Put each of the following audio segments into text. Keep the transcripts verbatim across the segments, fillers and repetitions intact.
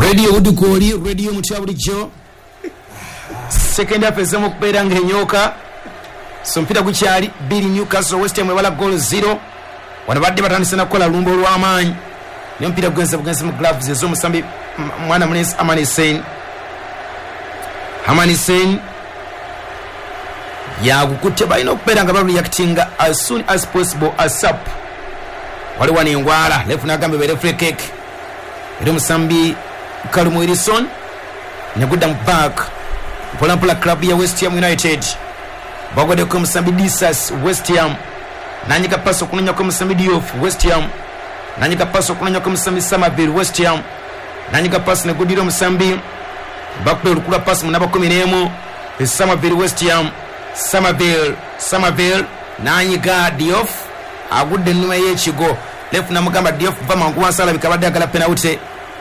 Radio Udukori, Radio Muchabulijo. Second half is Zamok Bedang Henyoka. Some Peter Guchari, beating Newcastle, West Ham, Wala goal zero. One about the Batanisana Kola Lumbo Raman. Young Peter Guns against some gloves, the Zoom Sambi Manamanis Amani saying. Hamani saying. Ya kuteba ino Bedang about reacting as soon as possible as up. Wale wani ngwala, lefu nagambe bere free kick. Ido Sambi Kalumu Edison Nyaguda back Polampola club ya West Ham United Bagwade kwa Msambi Disas West Ham Nanyika paso kunanya kwa Msambi Diouf West Ham Nanyika paso kunanya kwa Msambi Samaville West Ham Nanyika paso negudiro Msambi Bakwe ulukula paso mnaba kumi nemo Samaville West Ham Samaville Samaville Nanyika Diouf Agude nume yechigo Lefu na mugamba Diouf Vama nguwa sala Bikabade agala penalty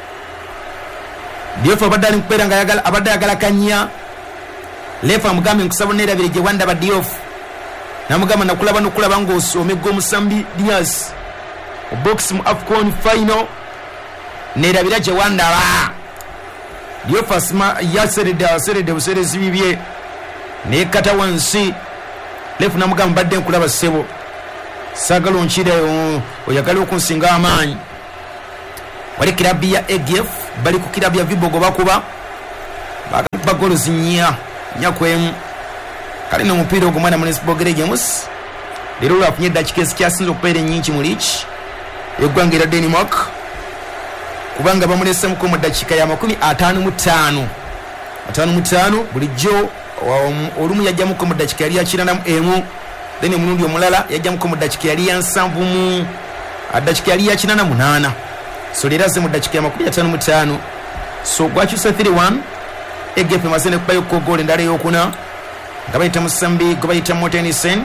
Diouf abadali mpera nga yagala abadali yagala kanya lefa mugambe nkusabonera bireje wanda ba Diouf namugamba nakulaba nokulaba ngoso omego Musambi Diaz box mu Afcon final nera biraje wanda ba Diouf asma yasereda sereda buserezi bibye ne kata wansi lefu namugamba badde nkulaba sebo sagalo nchide oyagala okunsinga amanyi wali kilabi ya A G F bali ku kilabi ya Vibogo bakuba bakaba golo zinya nyakwemu kali no mupira ogumana Municipal Games lero lafunye dakika esikyasinzo pere nyingi mu league yegwangira Denmark kubanga bamulese mu komo dakika ya makumi atano mu tano atano mu tano bulijjo olumu yajja mu komo dakika yali akirana mu emu then munundi omulala yajja mu komo dakika yali yansanvu mu dakika yali akirana mu nana so lera se mu dakika ya makumi atano mu tano so gwakyusa three one egepe masene kubayo ko goal ndale yokuna ngabayita Musambi gobayita Motenisen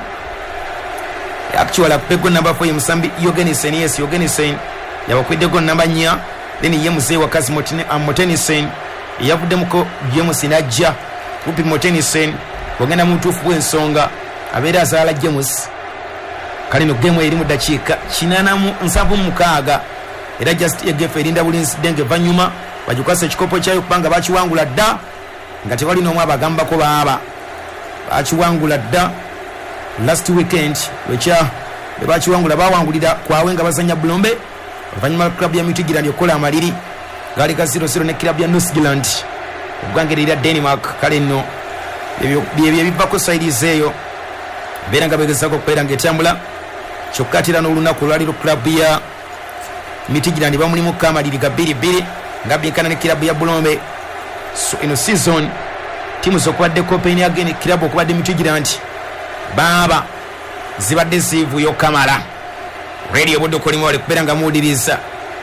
actually pego number four Musambi Yogenisen yes Yogenisen yabakwide go number nya then ye muzee wakazi Motene Motenisen yavude muko James najja upi Motenisen ogenda mutufu wensonga abera azala James kali no game eri mu dakika kinana mu nsavu mukaga era just egefe erinda bulinzi denge banyuma bajukasa ekikopo kyayo kubanga bakiwangula dda nga tebali n'omwe abagamba ko baaba bakiwangula dda last weekend wecha bakiwangula bawangulira kwawe nga bazanya Bulombe abanyuma club ya Mitigirani okola amaliri gali ka zero zero ne club ya Northland ubwangerira Denmark kale no ebyo bye bibako side zeyo beranga begezako kwera ngetambula chokatira no lunaku lwaliro club ya Mitigirani bamuli mu kamaliri gabiri biri ngabinkana ne club ya Bulombe so ino season timu zokwadde Copenhagen again club okwadde Mitigirani baba zibadde zivu yo kamala radio bodo kolimo wale kuberanga mudiriza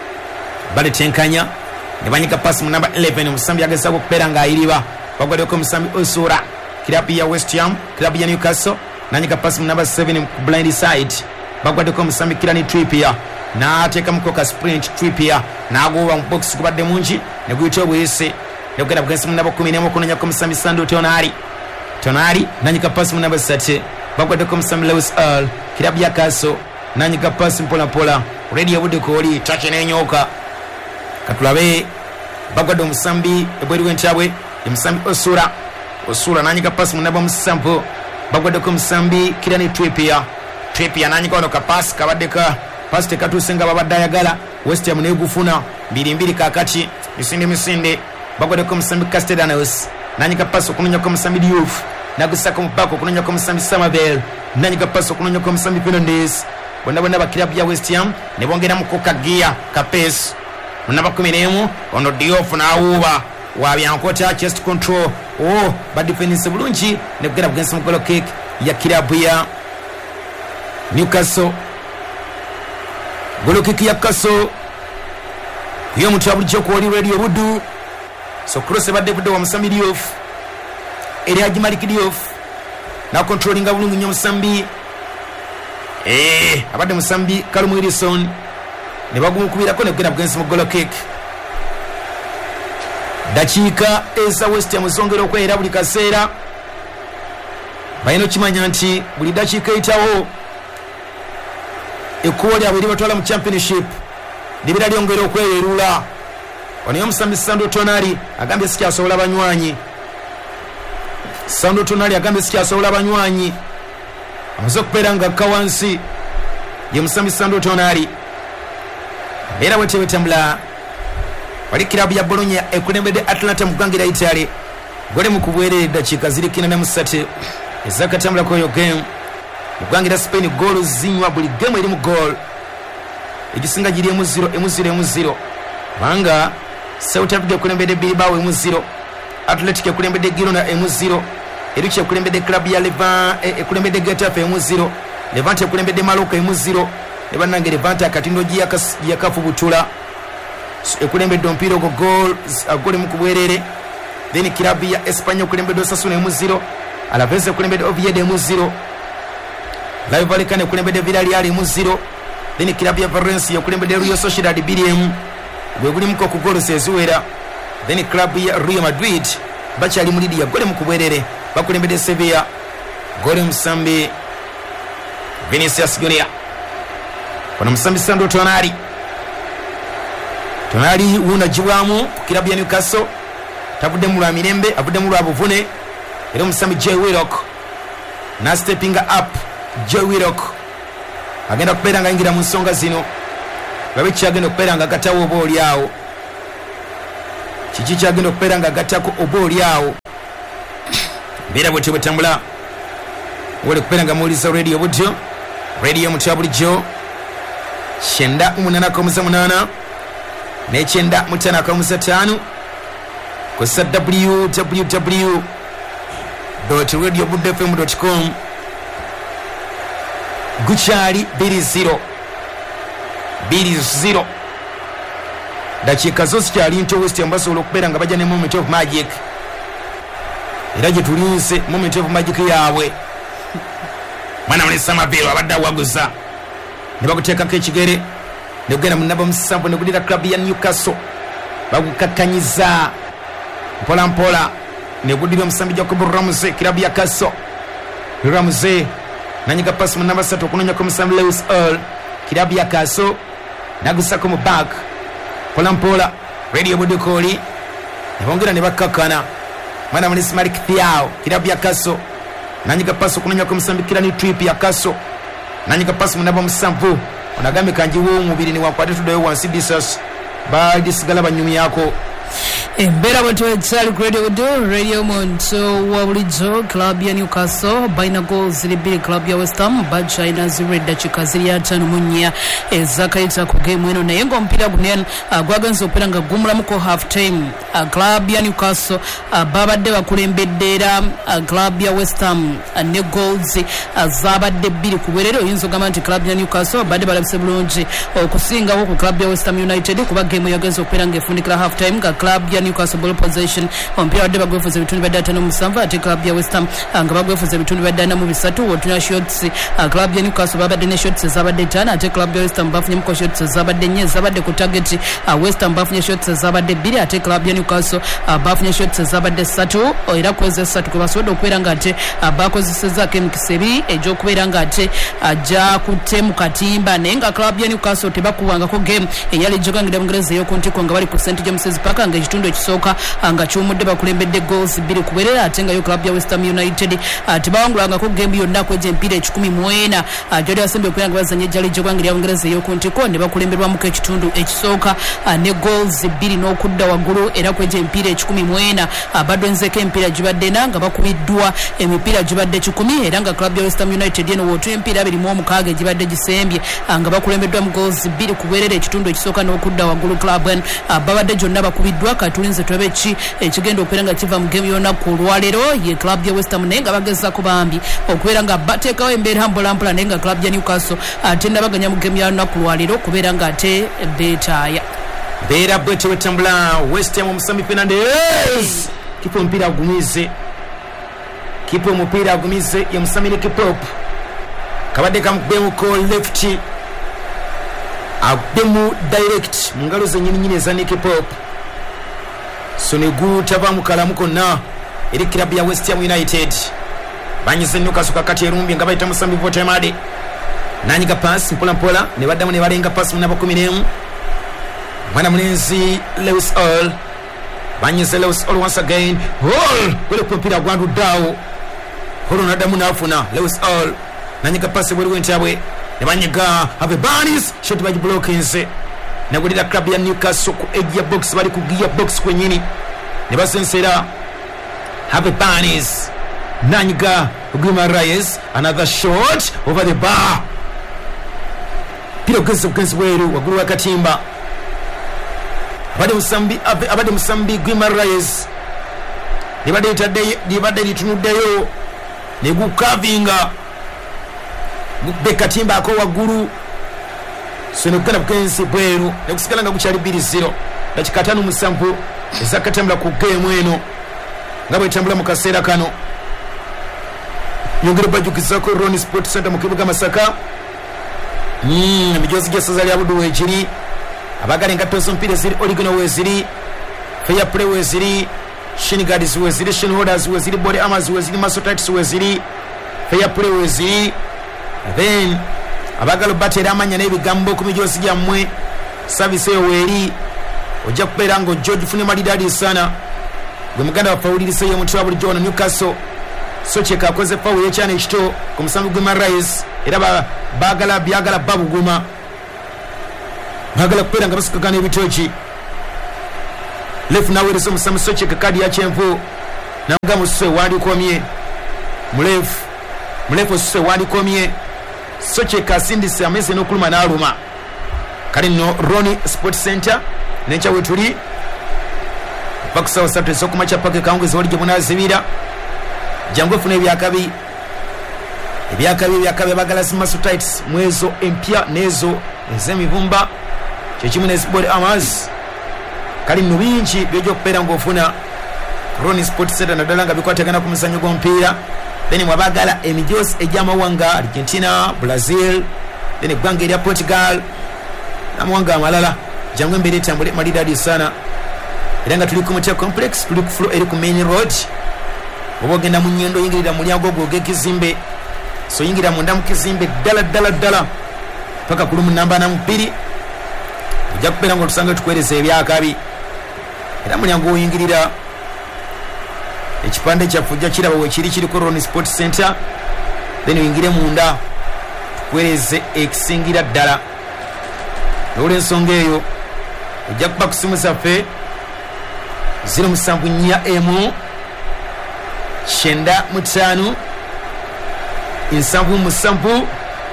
bale tenkanya ne banyika pass mu number eleven Musambi agesa ko kuberanga ayiriba bagwade ko Musambi Osura club ya West Ham club ya Newcastle nanyika pass mu number seven blind side bagwade ko Musambi Kirani Trippier na ateka mukoka sprint Trippier na agoba box kubadde munji ne guyito bwese yogera bwese munabo kumi n'emu kunanya ko Musambi Sando Tonari Tonari nanyika pass mu number thirty bagwade ko Musambi Lewis Earl club ya Kaso nanyika pass mpola pola radio bude ko oli tache n'enyoka katulabe bagwade Musambi ebweri wentabwe Musambi Osura Osura nanyika pass mu number Musampo bagwade ko Musambi Kirani Trippier Trippier nanyika ono ka pass kabadde ka pass tekatusenga babadayagala West Ham ne gufuna mbiri mbiri kakati misinde misinde bagwade ko Musambi Castellanos nanyika pass okunonya ko Musambi Diouf nagusaka mupako okunonya ko Musambi Samaville nanyika pass okunonya ko Musambi Fernandes bonna bonna ba club ya West Ham ne bongera mukoka gia kapes munaba kumi n'emu ono Diouf na uba wa byankota chest control oh ba defense bulungi ne kugera against mugolo kick ya club ya Newcastle golo kick ya Kaso yo mutabu choko wali radio budu so cross ba David wa Musambi Diouf eri Haji Malik Diouf na controlling abulungu nyo Musambi eh abade Musambi Kalumu Edison ne bagumukubira ko ne kugera against mugolo kick dakika eza West Ham zongera okwera buli kaseera bayino kimanya nti buli dakika itawo ekoli abiri batwala mu championship libira lyongera okweyerula ono yomusambi Sandro Tonali agambye sikyasobola banywanyi Sandro Tonali agambye sikyasobola banywanyi amaze okubeera nga kawansi ye musambi Sandro Tonali era bwete wetambula wali kilabu ya Bologna ekulembedde Atalanta mu ggwanga lya Italy gole mu kubwerera dakiika ziri kina na musatu ezakatambula koyo game mu ggwanga lya Spain goal zinywa buli game eri mu goal egisinga giri emu zero emu zero emu zero banga Celta Vigo ekulembedde Bilbao emu zero Athletic ekulembedde Girona emu zero Elche ekulembedde club ya Levante ekulembedde Getafe emu zero Levante ekulembedde Mallorca emu zero ne bannange Levante akatindo giyakafu butula ekulembedde omupiira ogwo goal agole mu kubwerere then club ya Espanya ekulembedde Osasuna emu zero Alaves ekulembedde Oviedo emu zero Rayo Vallecano ekulembedde Villarreal emu zero then club ya Valencia ekulembedde Real Sociedad bbiri emu gwe gulimuko ku goal seziwera then club ya Real Madrid bakyali mu lidi ya gole mu kubwerere bakulembedde Sevilla gole musambi Vinicius Junior ono musambi Sandro Tonali Tonali una jibwamu ku kilabu ya Newcastle tavudde mu lwa mirembe avudde mu lwa buvune era omusambi Joe Willock na stepping up Joe Willock agenda kubeera nga yingira mu nsonga zino babe kyagenda okubeera nga gatawo oba oli awo kiki kyagenda okubeera nga gatako oba oli awo mbeera bwete bwetambula wole kubeera nga muwuliza radio budyo radio mutya bulijjo kyenda umunana kamusa munana nekyenda mutana kamusa tano kosa w w w dot radio budde f m dot com gukyali bbiri zero bbiri zero dakiika zo zikyali nto West Ham basobola okubeera nga bajja ne moment of magic era gye tulinze moment of magic yaabwe mwana mulesa mabiro abadde awaguza ne bakuteekako ekigere ne kugenda mu nnamba musanvu ne gulira club ya Newcastle bagukakkanyiza mpola mpola ne gudira omusambi Jacob Ramsey club ya Castle Ramsey nanyiga pasi mu nnamba ssatu okunoonya k'omusambi Lewis Earl club ya Castle nagusako mu back mpola mpola radio budukoli ne bongera ne bakkakkana mwana mulesi Malik Thiaw club ya Castle nanyiga pasi okunoonya k'omusambi Kirani Trip ya Castle nanyiga pasi mu nnamba musanvu onagambe kanjiwo omubiri ne wakwate tuddeyo wansi disas baadisigala banyumi yako Mbera bwetwe tsali radio do radio monto wa bulijjo club ya Newcastle baina goals libiri club ya West Ham China zero dakika ziri atano munya ezakaita ku game eno naye ngo mpira gunen gwaganza opera nga gumulamu ko half time club ya Newcastle babadde bakulembeddera club ya West Ham ne goals zabadde bbiri kuberero yinzo gamba nti club ya Newcastle badde balabise bulungi okusinga ku club ya West Ham United kuba game yaganza opera nga efundikira half time nga club ya Newcastle ball possession ompira wadde bagwefuza bitundu bya data no musanvu ate club ya West Ham nga bagwefuza bitundu bya data mu bisatu otuna shots club ya Newcastle babadde ne shots zabadde tano ate club ya West Ham bafunye mu shots zabadde nye zabadde ku target West Ham bafunye shots zabadde bbiri ate club ya Newcastle bafunye shots zabadde ssatu era kweze ssatu ko basodo okwera nga ate bakozeseza kemkisebi ejo kubeera nga ate aja kutemu katimba nenga club ya Newcastle tebakuwanga ko game eyali jogangira Bungereza yo kontiko nga bali ku Saint James's Park nga ekitundu ekisooka nga kyomudde bakulembedde goals bbiri kuberera ate nga yo club ya West Ham United tebawangulanga ko game yonna kweje empira ekikumi mu ena jodi asembe okwera nga bazanye ejjali jogangira Bungereza yo kontiko ne bakulemberwamu ko ekitundu ekisooka ne goals bbiri n'okudda waggulu era kweje empira ekikumi mu ena badonzeko empira gibadde na nga bakubiddwa emipiira gibadde kikumi era nga club ya West Ham United eno wotu empira abiri mu omukaaga gibadde gisembye nga bakulembeddwa mu goals bbiri kuberera ekitundu ekisooka n'okudda waggulu club en babadde gyonna bakubiddwa katulinze tulabe ki ekigenda okubeera nga kiva mu game yonna ku lwaleero ye club ya West Ham naye nga bagezaako bambi okubeera nga bateekawo embeera mpolampola naye nga club ya Newcastle ate nabaganya mu game yonna ku lwaleero kubeera nga ate beetaaya beera bwete wetambula West Ham omusambi Fernandes kipo mpira agumize kipo mpira agumize ya musambi Nick Pope kabadde kamukubemu ko left abdemu direct mungalo ze nyini nyine za Nick Pope sonegu tava mukalamu konna eri club ya West Ham United banyize Newcastle kakati erumbi nga bayita musambi Votemade nanyiga pass mpola mpola ne baddamu ne balenga pass mu nabo kumi n'emu mwana mulenzi Lewis All banyize Lewis All once again. All kule kumpira gwandu dawo holo nadamu nafuna Lewis All nanyika pasi bwe wentabwe ne banyiga have Barnes shot by blockings na gulira club ya Newcastle ku edge box bali ku gear box kwenyini ne basensera have Barnes nanyika Guimaraes another shot over the bar piro gezo gezo weru waguru wakatimba abade musambi abade musambi Guimaraes libade tadde libade litunuddeyo ne gukavinga bekatimba ako waguru sono kana bukensi bweru ne kusikalanga kuchali biri zero dakikatano musambu ezakatambula ku game eno ngabo itambula mu kaseera kano yongere bajukizako Roni Sport Center mu kibuga Masaka. Mm, mijozi gesa ya budu wejiri abagale ngatoso mpire ziri original weziri fair play weziri shin guards weziri shin holders weziri body armors weziri muscle tights weziri fair play weziri then abagalo batera amanya n'ebigambo ku mijozi gyamwe service yo weri ojja kupera ngo George fune malidadi sana gwe muganda wa Paulilise ye mutwa buli John Newcastle soche kakoze pawu ye cyane kito ku musambu Guimaraes era ba bagala byagala babu guma bagala kupera ngabasuka kana ebitoki lefu nawe reso musambu soche kakadi ya chempo nanga muswe wali komye mulefu mulefu swe wali komye soche kasindise amese no kuluma na aluma kali no Roni Sport Center necha wetuli pakusawa satu sokuma chapake kaungwe zoli jibuna zibira jangwe fune byakabi ebyakabi byakabi bagala simasu tights mwezo empya nezo ezemivumba chechimune sport amas kali no binchi byojo kupera ngofuna Roni Sport Center nadalanga bikwategana ku musanyo gompira then mwabagala emijos ejama wanga Argentina Brazil then gwange ya Portugal na mwanga amalala jangwe mbere tambule malidadi sana iranga tuli ku Mutia complex tuli ku flow eri ku main road obogenda mu nyendo yingirira mu lyago goge kizimbe so yingira mu ndamu kizimbe dala dala dala paka kulu mu namba na mpiri ujja kupera ngo tusanga tukwereze ebyakabi era mu lyago yingirira ekipande kya fujja kiraba we kiri kiri ku Roni Sport Center then yingire munda tukwereze ekisingira dala lole nsonga eyo ujja kuba kusimu zaffe zero musanvu nya emu shenda mutano insambu musambu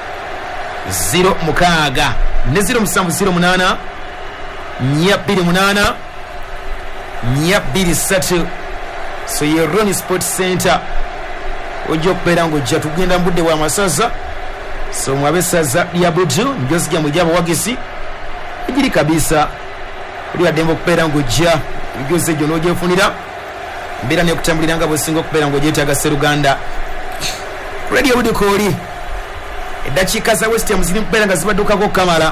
zero mukaga ne zero musambu zero munana nya biri munana nya biri satu so ye Roni Sport Center ojo kupera ngo jja tugenda mbudde wa masaza so mwabesaza ya buju njozi gya mujaba wagisi ejiri kabisa uli adembo kupera ngo jja njozi jo noje funira mbira ne kutambuliranga bosingo kupera ngo jetaga Seruganda radio budi koli edachika za West Ham ziri mpera nga zibaduka ko Kamala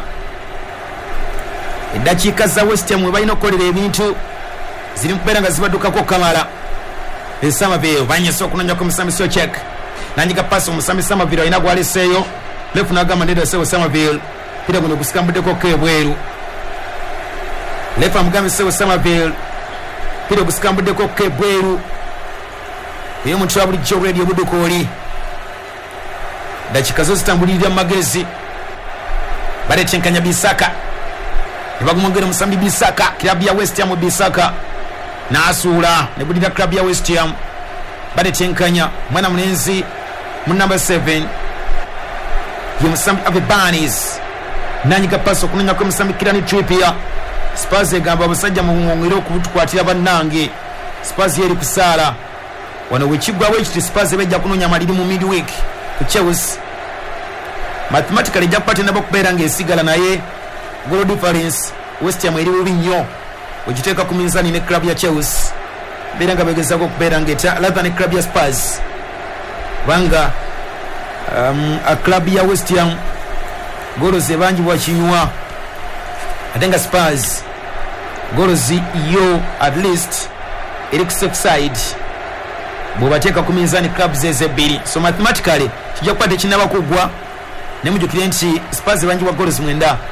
edachika za West Ham bayino kolera ebintu ziri mpera nga zibaduka ko Kamala esama be banyeso kunanya ko musamiso check nanyika paso musamisa maviro ina gwali seyo lefu na gama ndeda seyo Samaville pira kuno kusikambude ko kebweru lefu amugami seyo Samaville pira kusikambude ko kebweru iyo mu trouble jo radio budukoli dakika zo zitambulira magezi bare chenkanya Bisaka ibagumongera musambi Bisaka club ya West Ham Bisaka na asura ne budira club ya West Ham bare chenkanya mwana munenzi mu number seven yumusambi ave Barnes nanyika paso kunenya ko musambi kirani Trippier Spurs egamba abasajja mu ngongero kubutukwatira banange Spurs yeri kusala wano wechigwa wechiti Spurs bejja kunonya maliri mu midweek ku Chelsea mathematically japate nabo kubera ngesigala naye goal difference West Ham eri ubinyo ojiteka ku minzani ne club ya Chelsea beranga begeza ko kubera ngeta ladha ne club ya Spurs banga um, a club ya West Ham golo zebanji wachinywa atenga Spurs golo zi yo at least eri ku safe side bobateka ku minzani club zeze biri so mathematically kijja kwate kinaba kugwa ne mujukire nti Spurs banji wa goals mwenda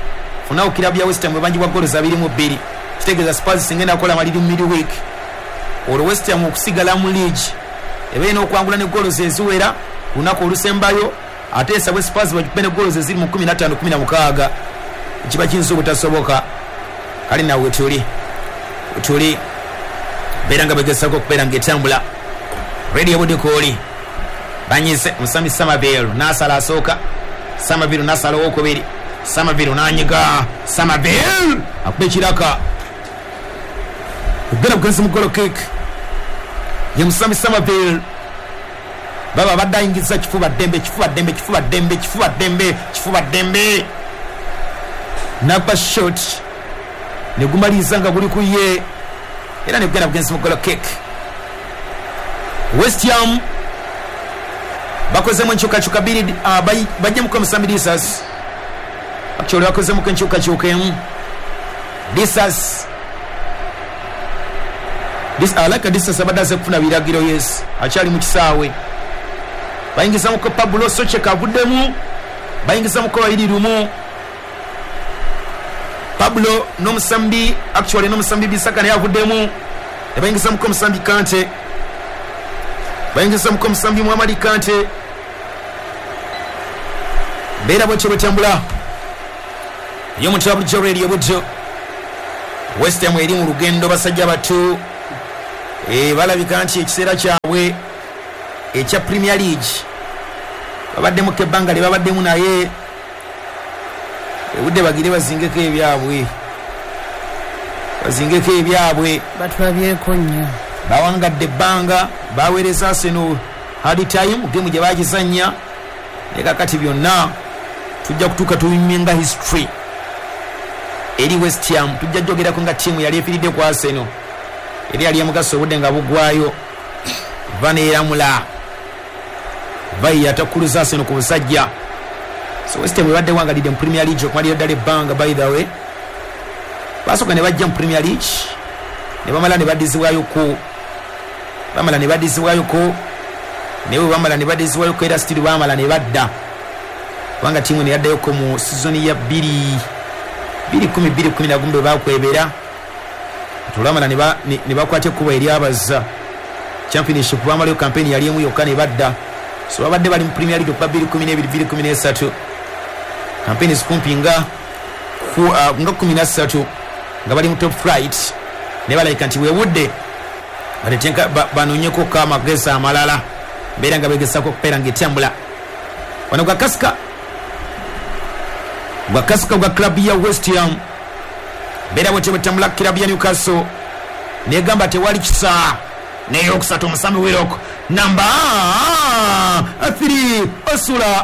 funao kilabu ya West Ham webanji wa goals abiri mu bbiri kitegeeza Spurs singenda akola maliri midweek olwo West Ham okusigala mu league ebeena okwangula ne goals eziwera lunaku olusembayo ate esabwe Spurs bakipene goals eziri mu kumi na ttaano kumi na mukaaga kiba kinza obutasoboka kale nawe tuli tuli beera nga begesako okubeera ng'etambula radio budikoli banyise musami Samabeero n'asala asooka Samabeero n'asala owokubiri Samabeero n'anyiga Samabeero akuba ekiraka ogenda kugenza mugolo cake ye musami Samabeero baba badde ayingiza kifuba ddembe kifuba ddembe kifuba ddembe kifuba ddembe kifuba ddembe nakba shot negumaliza nga guli ku ye era negenda kugenza mugolo cake. West Ham bakoze mu nkyukakyuka bbiri uh, bajja muko Musambi Disas actually bakoze muko nkyukakyuka emu Disas this I like Disas abadaze kufuna biragiro yes akyali mu kisaawe bayingiza muko Pablo Soche kavuddemu bayingiza muko bayiri lumu Pablo no Musambi actually no Musambi Bisaka naye avuddemu bayingiza muko Musambi Kante bayingiza muko Musambi Muhammad Kante beera bwekyo bwetambula yo mutabu jo radio bwetyo West Ham eri mu lugendo basajja batu e balabika nti ekiseera kyabwe ekya Premier League babadde mu kebbanga lye babaddemu naye ebudde bagire bazingeko ebyabwe bazingeko ebyabwe batulabyeko nnyo bawangadde ebbanga baweereza Arsenal hard time gemu gye bagizannya ne kakati byonna tujja kutuuka tubimenga history eri West Ham tujja jogerako nga tiimu yali efiridde ku Arsenal eri yali emugaso obudde nga bugwayo vaneeramula bayi atakuluza Arsenal ku busajja so West Ham ebadde wangalidde mu Premier League okumalira ddala ebbanga by the way basooka ne bajja mu Premier League ne bamala ne badizibwayo ku bamala ne badizibwayo ku newe bamala ne badizibwayo ku era still bamala ne badda kubanga tiimu ne yaddayo ko mu sizoni ya bbiri bbiri kumi bbiri kumi na gumu bwe bakwebera tulamala ne bakwata ekkubo eri abaza championship bamalayo campaign yali emu yokka ne badda so babadde bali mu Premier League okuba bbiri kumi n'ebiri bbiri kumi n'esatu campaign zikumpi nga nga kumi na ssatu nga bali mu top flight ne balayika nti weewudde baletenka banoonyeko ko amagezi amalala mbeera nga begesako okubeera ng'etambula wano gwa kasika gwa kasika gwa klabu ya West Ham mbeera bwetyo bwetambula klabu ya Newcastle negamba tewali kisa naye okusatu Musambi Willock namba three Osula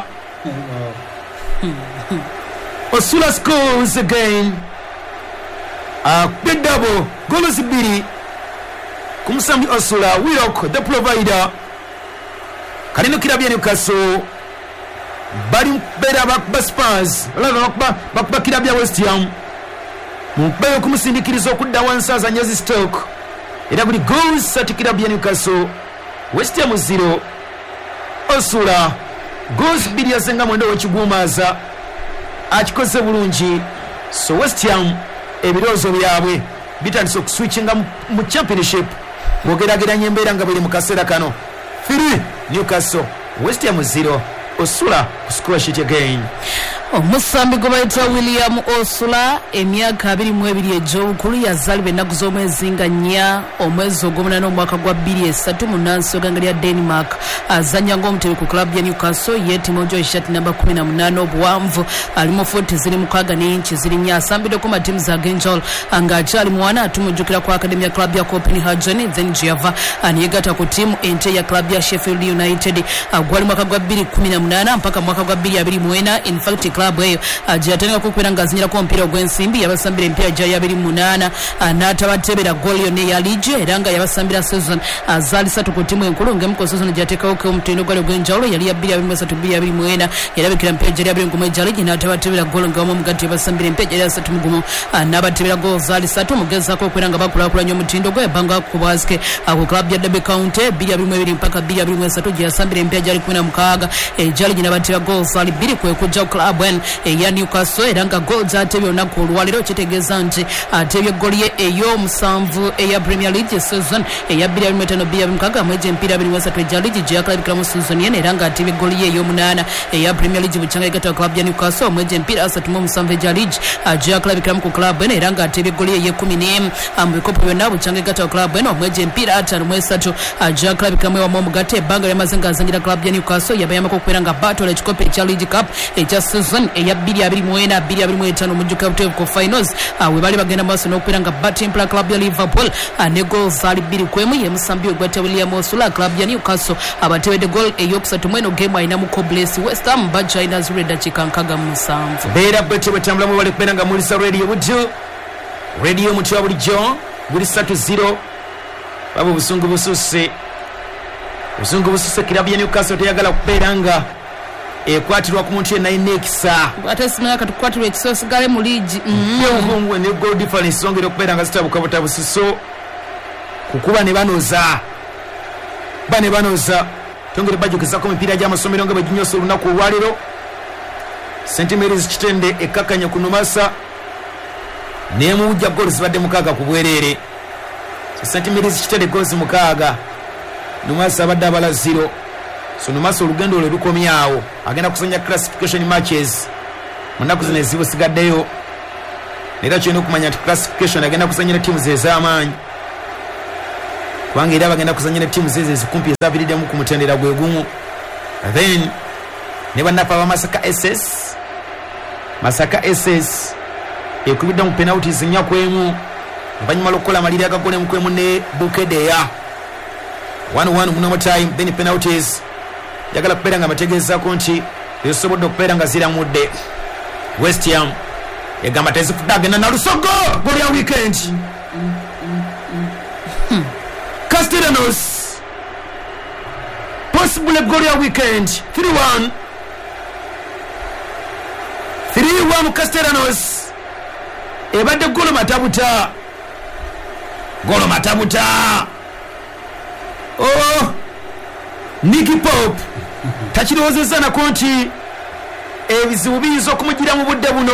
Osula scores again a big double goals bbiri ku Musambi Osula Willock the provider kalino klabu ya Newcastle bali bera ba Spurs lava bakuba klabu ya West Ham mpeyo kumusindikiriza okudda wansi azanyazi Stoke era buli goals at klabu ya Newcastle West Ham zero Osula goals bbiri yasenga mwendo w'ekigumaza akikoze bulungi so West Ham ebirowoozo byabwe bitandise okuswitchinga mu championship bwogerageranya embeera nga buli mu kaseera kano three Newcastle West Ham zero Osula score sheet again. Omusambi gwe bayita William Osula emyaka abiri mu ebiri egy'obukulu yazaalibwa ennaku z'omwezi nga nnya omwezi ogw'omunaana omwaka gwa bbiri esatu mu nnansi oganga lya Denmark azannya ng'omutebe ku klabu ya Newcastle yeetima ojo eshati namba kumi na munaana obuwanvu alimu futi ziri mukaaga n'inchi ziri nnya asambiddeko matiimu z'ag'enjawulo ng'akyali muwana atumujjukira ku akademi ya klabu ya Copenhagen then gyava aneyegatta ku ttiimu ente ya klabu ya Sheffield United gwali mwaka gwa bbiri kumi na munaana mpaka mwaka gwa bbiri abiri mu ena in fact klabu eyo gyatandika kukwera ng'azinyirako omupiira ogw'ensimbi yabasambira empiira gya abiri mu munaana n'atabatebera ggoolo yonna eya liigi era nga yabasambira season zaali ssatu ku ttiimu enkulu ng'emu ku season gyateekawoko omutindo gwali ogw'enjawulo yali ya bbiri abiri mu esatu bbiri abiri mu ena erabikira empiira gyali abiri gumu egya liigi n'atabatebera ggoolo nga wamu omugati yabasambira empiira gyali asatu mu gumu n'abatebera ggoolo zaali ssatu mugezaako okukwera nga bakulaakulanya omutindo gwe ebbanga ku bwasike ku klabu ya Derby County bbiri abiri mu ebiri mpaka bbiri abiri mu esatu gye yasambira empiira gyali kumi na mukaaga egya liigi n'abatebera goals ali bbiri kwe kujja club en eya Newcastle era nga goals ate byonna olwaliro kitegeeza nti ate ebyegoli ye ey'omusanvu eya Premier League season eya bbiri abiri mu etaano bbiri abiri mu mukaaga mwezi mpira abiri mu esatu ejja ligi gye yakalabikiramu season yene era nga ate ebyegoli ye ey'omunaana eya Premier League bukyanga egatta club ya Newcastle omwezi mpira asatu mu musanvu ejja ligi gye yakalabikiramu ku club eno era nga ate ebyegoli ye ey'ekkumi n'emu mu bikopo byonna bukyanga egatta club eno omwezi mpira ataano mu esatu gye yakalabikiramu ewamu omugatte ebbanga lyamaze ng'azanyira club ya Newcastle yabayambako okubeera nga batoola ekikopo ekya League Cup ekya season eya bbiri abiri mu ena bbiri abiri mu etaano omujjuka buteevu ku finals we bali bagenda maaso n'okubeera nga batimpula club ya Liverpool ne goals ali bbiri ku emu ye musambi ogwate William Osula club ya Newcastle abatewedde goal ey'okusatu mu eno game alina mu Koblesi West Ham China zirwe eddakiika nkaaga mu musanvu beera bwete bwetambulamu bali kubeera nga mulisa radio bujo radio muti wa bulijjo buli ssatu zero baba obusungu bususse obusungu bususse club ya Newcastle teyagala kubeera nga ekwatirwa ku muntu yenna ayina ekisa ate simanya katukwatirwa ekisa osigale mu liigi yobungwe ne goal difference ongera okubeera nga zitabuka butabusiso kukuba ne banoza ba ne banoza tongere bajukizako emipiira gy'amasomero nga bweginyosa olunaku olwaliro Saint Mary's Kitende ekkakanya ku Numasa nemuwujja goal zibadde mukaaga ku bwereere Saint Mary's Kitende goals mukaaga Numasa abadde abala zero so Numasa olugendo lwe lukomyawo agenda kusanya classification matches munaku zino ezibusigaddeyo era kyolina okumanya nti classification agenda kusanyira tiimu ze ez'amaanyi kubanga era bagenda kuzanyira tiimu ze ezikumpi ezaviiriddemu ku mutendera gwe gumu then ne bannaffe aba Masaka S S Masaka S S ekubidde mu penalties nnya ku emu oluvannyuma lw'okukola amaliri agagole emu ku emu ne Bukedeya one one muno mu time then penalties yagala kubeera nga bategeezako nti ezisobodde okubeera nga ziramudde West Ham egamba tezifudde agenda na lusogo goli ya weekend Castellanos possible goal ya weekend three one three one Castellanos ebadde golo matabuta golo matabuta oh Nicky Pope takiroozezza nako nti ebizibu biyinza okumugira mu budde buno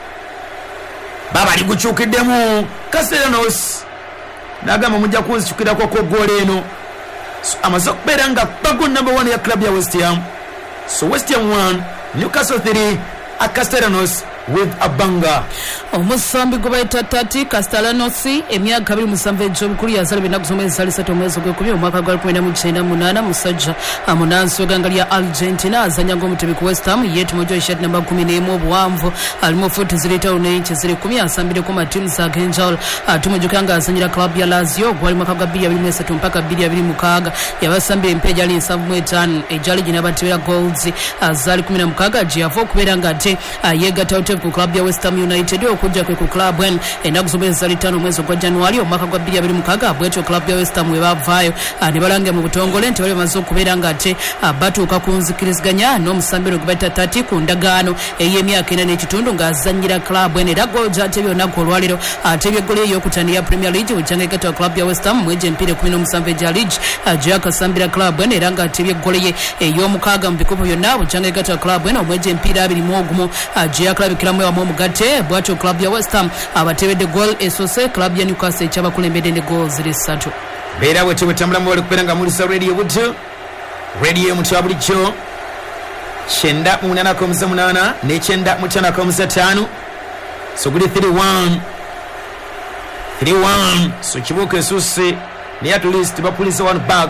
baba ali gukyukiddemu Castellanos nagamba mujja kunzijukirako ko goal eno so, amaze okubeera nga bago number one ya club ya West Ham so West Ham one Newcastle three a Castellanos with a banger omusambi gwe bayita tati Castellanos emyaka abiri musanvu egy'obukulu yazalibwa ennaku z'omwezi zali ssatu omwezi ogwekumi omwaka gwa lukumi na mu kyenda munaana musajja amunansi w'egganga lya Argentina azanya ng'omutebi ku West Ham ye timojo eshat namba kumi n'emu obuwanvu alimu fuuti ziri ttaano n'inchi ziri kumi asambireko matiimu z'ag'enjawulo tumujjukira nga azanyira club ya Lazio gwali mwaka gwa bbiri abiri mu esatu mpaka bbiri abiri mukaaga yabasambira empeera egyali nsanvu mu etaano egyali gina batebera goals zaali kumi na mukaaga gye yava okubeera nga ate yeegatta ku club ya West Ham United okujja kwe ku club en ennaku z'omwezi zali ttaano omwezi ogwa January omwaka gwa bbiri abiri mukaaga bwetyo club ya West Ham we bavaayo ne balangira mu butongole nti bali bamaze okubeera nga ate batuuka ku nzikiriziganya n'omusambiro gwe bayita tati ku ndagaano ey'emyaka ena n'ekitundu ng'azannyira club en era goals ate byonnaku olwaliro ate ebyegoli ey'okutani ya Premier League ojjanga egatta club ya West Ham mwegi empiira ekumi n'omusanvu egya league gye yakasambira club en era nga ate ebyegoli ye ey'omukaaga mu bikopo byonna ojjanga egatta club en omwegi empiira abiri mu ogumu gye yakalabikiramu ewamu omugatte bwatyo club ya West Ham abatebedde goal esose club ya Newcastle ekyabakulembedde ne goal ziri ssatu beera bwetyo bwetambulamu bali kubeera nga mulisa radio buto radio muti wa bulijjo kyenda mu munaana akomusa munaana n'ekyenda mu ttaano akomusa ttaano so guli three one three one so kibuuka esusse naye at least bapulisa one back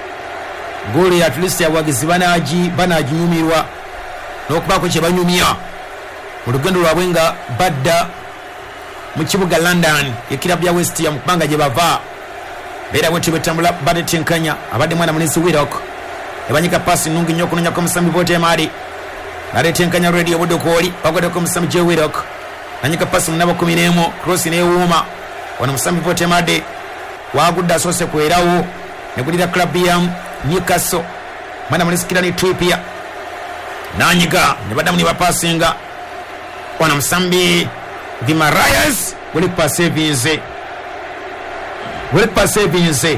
goal at least abawagizi banaaginyumirwa n'okubaako kye banyumya mu lugendo lwabwe nga badda mu kibuga London ekirabu ya West Ham kubanga gye bava beera bwetyo bwetambula batetenkanya abadde mwana munisi Wirok ebanyika pasi nungi nnyo okunoonyako omusambi Botemari batetenkanya radio budokooli bagwadeko omusambi gye Wirok nanyika pasi munabo kumi n'emu cross n'ewuuma wano omusambi Botemade wagudde asoose kwerawo negulira club ya Newcastle mwana munisi Kirani Trippier nanyiga ne baddamu ne bapasinga wana musambi Guimaraes wali pase vinze wali pase vinze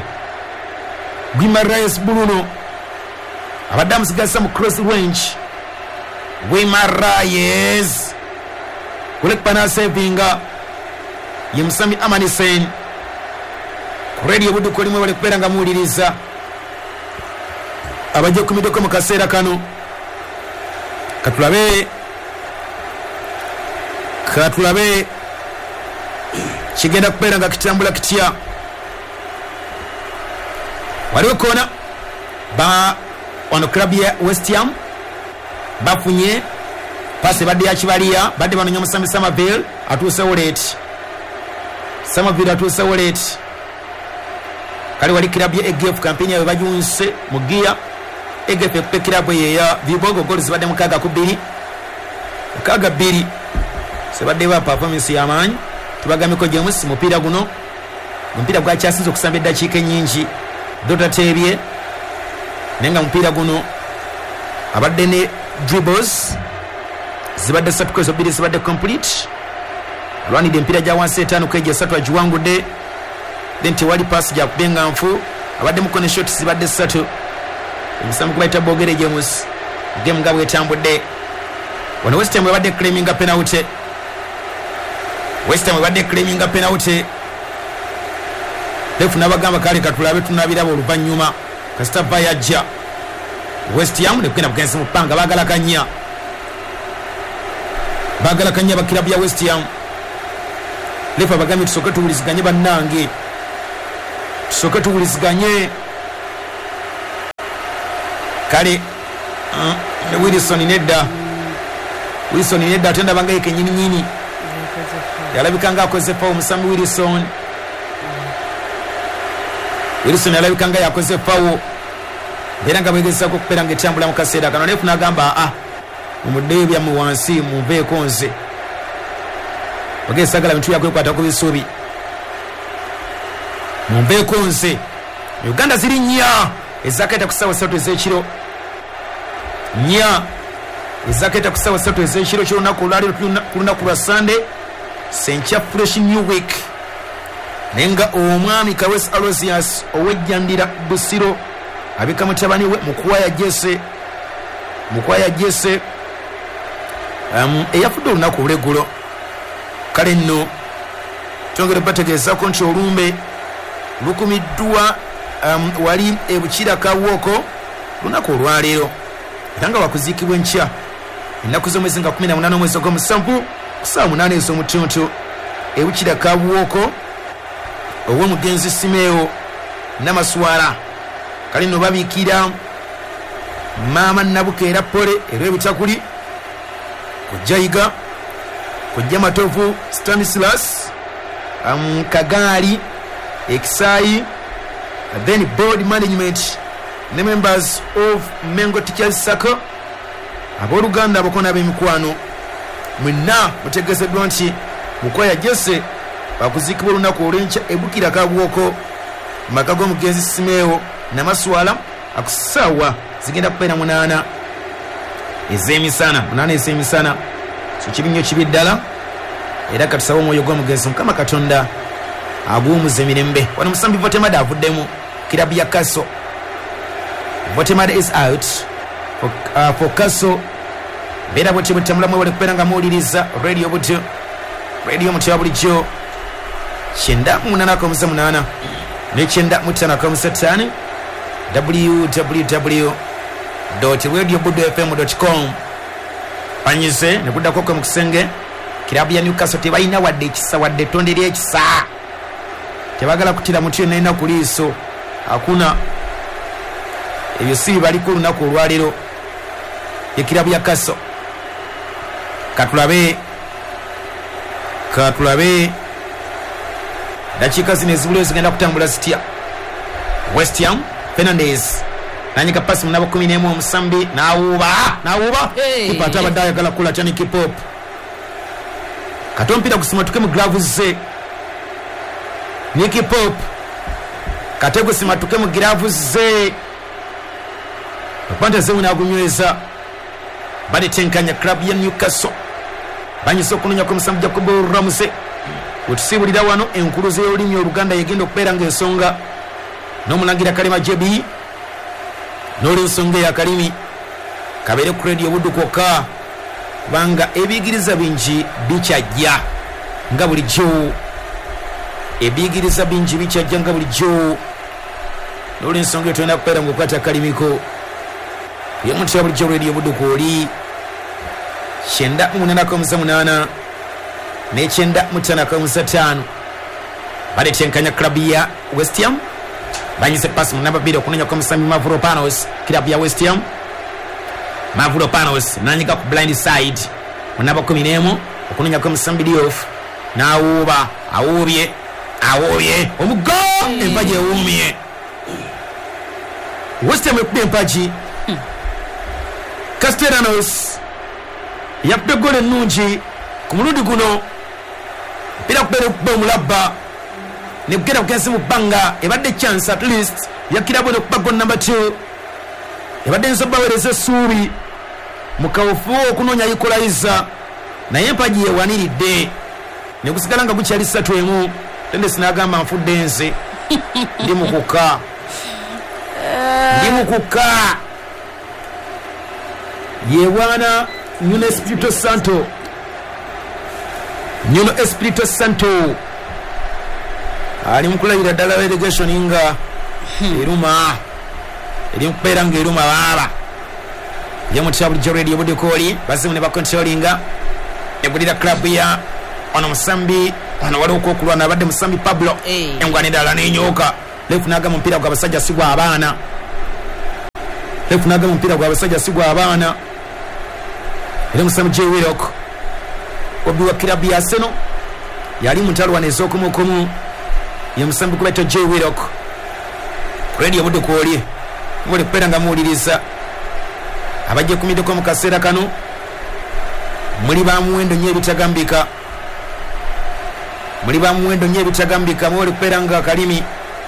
Guimaraes Bruno abadde amusigasa mu cross range Wimarayes Kulek Panasevinga Yimsami Amanisen Radio Budu Kolimo wale kuperanga muuliriza abaje kumidoko mu kaseera kano katulabe katulabe kigenda kuperanga kitambula kitya waliwo kona ba ono club ya West Ham bafunye pase badde ya Kibaliya badde banonyo Musami Samaville atuse Woleti Samaville atuse Woleti kali wali club ya E G F campaign ya bajunse mugia E G F club ya Vibogo goals badde mukaga ku bbiri mukaga bbiri sebadde ba performance ya manyi tubagamiko James mupira guno mpira gwa kyasizo kusamba eddakiika nyingi dota tebye nenga mpira guno abadde ne dribbles zibadde sapikozo biri zibadde complete lwani de mpira ja wansi etano kweje satu ajiwangude denti wali pass ja kubenga mfu abadde mukone shot zibadde satu Musamu kubaita bogere James game ngabwe etambudde wano West Ham abadde claiming a penalty West Ham abadde claiming a penalty lefu nabagamba kale katulabe tunabirabo oluvanyuma kasita bayajja West Ham ne kwenda bugenzi mupanga bagala kanya bagala kanya bakirabu ya West Ham lefu abagambi tusoke tuwuliziganye bannange tusoke tuwuliziganye kale uh, Wilson nedda Wilson nedda atenda bangaye kenyini nyini yalabikanga akoze pa Musami Wilson Wilson yalabikanga yakoze pawo era nga bwegeza ko kuperanga etambula mu kaseera kano lefu nagamba ah umudde bya mu wansi muve konze ogesa gala bintu yakwekwata ku bisubi muve konze Uganda ziri nya ezaketa kusawa satu ezekiro nya ezaketa kusawa satu ezekiro kyo lunaku lwali lunaku lwa Sunday Sencha Fresh New Week nenga omwami Kawes Aloysius owejjandira Busiro abika mutabani we mukwaya Jesse mukwaya Jesse um eyafudde olunaku lulegulo kale nno tongere bategeeza ko nti olumbe lukumiddwa um, wali ebukira kawoko lunaku olwaleero era nga wakuziikibwa enkya ennaku z'omwezi nga kumi na munaana omwezi ogw'omusanvu kusaawa munaana ez'omutuntu ebukira kawoko ow'omugenzi Simeo Namaswara kali no babikira mama Nabukeera Pole era ebitakuli kujayiga kujja Matovu Stanislas um, Kagali Ekisai then board management ne members of Mengo Teachers Circle aboluganda abakona b'emikwano mwenna mutegezeddwa nti mukwaya Jesse bakuzikibwa olunaku olw'enkya ebukira kabwoko maka g'omugenzi Simeo Namaswala akusaawa zigenda kubeera munaana ez'emisana munaana ez'emisana so kibinyo kibi ddala era katusaba omwoyo gw'omugenzi Mukama Katonda aguumuza emirembe wano Musambi Votemada avuddemu kirabu ya Kaso Votemada is out for, uh, for Kaso beera bwetyo bwetambulamu wale kubeera nga muwuliriza radio butyo radio mutya bulijjo kyenda munaana kamusa munaana nekyenda mutaano kamusa ttaano w w w dot radio budu f m dot com panyize ne kuddako kwe mu kisenge kirabu ya Newcastle tebalina wadde ekisa wadde ettonde ly'ekisa tebagala kutira mutyo nalina ku liiso hakuna ebyo si baliko olunaku olwaleero ekirabu ya Kaso katulabe katulabe dakiika zino ezibulio zigenda kutambula zitya West Ham Fernandez nanyika pasi munabo kumi n'emu Omusambi n'awuuba n'awuuba kipata abadde ayagala kula tya Nicky Pop kato mpira gusimatuke mu gloves ze Nicky Pop kate gusimatuke mu gloves ze Panta zewe nagunyweza bali tenkanya club ya Newcastle banyiso kunonya ko Musambi Jacob Ramsey utusibulira wano enkulu ze olumyo Uganda yegenda okubeera ng'ensonga n'omulangira Kalema J B n'oli nsonga ya Kalimi kabere ku radio buddu kwokka kubanga ebiyigiriza bingi bikyajja nga bulijjo ebiyigiriza bingi bikyajja nga bulijjo n'olw'ensonga etulina kubeera mu kukwata kalimiko yemutya bulijjo radio Buduku oli kyenda munana kamusa munana n'ekyenda mutana kamusa ttaano baletenkanya klabu ya West Ham banyise pasi munamba bbiri okunenya kwa Musami Mavropanos klabu ya West Ham Mavropanos nanyika ku blind side munamba kumi n'emu okunenya kwa Musami Diouf n'awuuba awuubye awuubye omugo empaji ewuumye West Ham ekubye empaji Castellanos yakubye gole ennungi ku mulundi guno mpira kubeera okuba omulabba negera kugenzi mu bbanga ebadde chance at least yakirabo n'okuba gol number two ebadde nsoba baweereza essuubi mu kawufu okunoonya equalizer naye empaji yewaniridde ne gusigala nga gukyali ssatu emu tendesi n'agamba nfudde nze ndi mu kuka ndi mu kuka yewana Nuno Espirito Santo Nuno Espirito Santo ali mukulabira ddala relegation nga eruma eri mukubeera nga eruma baaba yamutya bulijjo radio Buduku oli basimu ne bacontrolinga ebulira club ya ono Musambi ono waliwo okwokulwana abadde Musambi Pablo engwana endala n'enyooka lefu n'agamba omupiira gwa basajja si gwa abaana lefu n'agamba omupiira gwa basajja si gwa abaana era Musambi J Willock obi wa club ya Arsenal yali mutalwana ez'okumukumu ye Musambi kubaita J Willock radio Buduku oli muli kubeera nga muwuliriza abajja kumiddeko mu kaseera kano muli ba muwendo nnyo ebitagambika muli ba muwendo nnyo ebitagambika muli kubeera nga kalimi